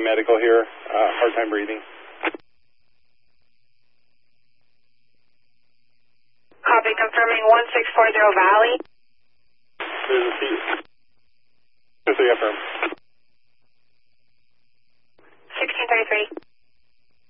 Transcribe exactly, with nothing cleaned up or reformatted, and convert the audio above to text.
medical here, uh, hard time breathing. Copy, confirming one six four zero Valley. There's a seat. Just so you affirm.